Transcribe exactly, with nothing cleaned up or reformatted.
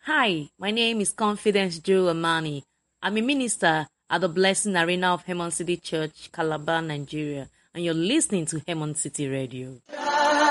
Hi, my name is Confidence Joe Amani. I'm a minister at the Blessing Arena of Hemon City Church, Calabar, Nigeria, and you're listening to Hemon City Radio.